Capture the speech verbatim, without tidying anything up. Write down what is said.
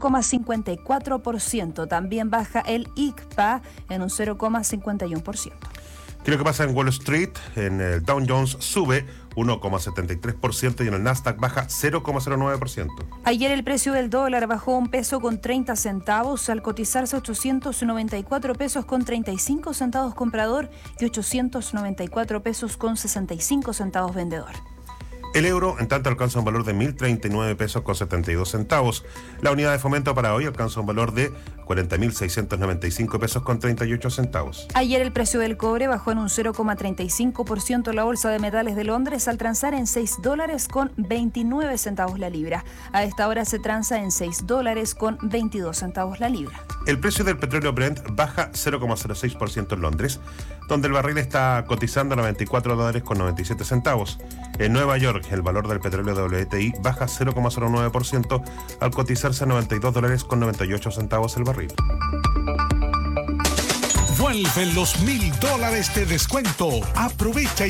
coma cincuenta y cuatro por ciento. También baja el I C P A en un cero coma cincuenta y uno por ciento. ¿Qué es lo que pasa en Wall Street? En el Dow Jones sube uno coma setenta y tres por ciento y en el Nasdaq baja cero coma cero nueve por ciento. Ayer el precio del dólar bajó un peso con treinta centavos al cotizarse ochocientos noventa y cuatro pesos con treinta y cinco centavos comprador y ochocientos noventa y cuatro pesos con sesenta y cinco centavos vendedor. El euro, en tanto, alcanza un valor de mil treinta y nueve pesos con setenta y dos centavos. La unidad de fomento para hoy alcanza un valor de cuarenta mil seiscientos noventa y cinco pesos con treinta y ocho centavos. Ayer el precio del cobre bajó en un cero coma treinta y cinco por ciento la bolsa de metales de Londres al transar en seis dólares con veintinueve centavos la libra. A esta hora se transa en seis dólares con veintidós centavos la libra. El precio del petróleo Brent baja cero coma cero seis por ciento en Londres, donde el barril está cotizando a noventa y cuatro dólares con noventa y siete centavos. En Nueva York, el valor del petróleo W T I baja cero coma cero nueve por ciento al cotizarse a noventa y dos dólares con noventa y ocho centavos el barril. Vuelven los mil dólares de descuento. Aprovecha